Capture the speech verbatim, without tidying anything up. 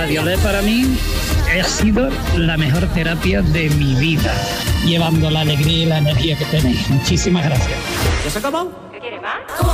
Radiolé para mí ha sido la mejor terapia de mi vida, llevando la alegría y la energía que tenéis. Muchísimas gracias. ¿Ya se acabó? ¿Qué quiere más?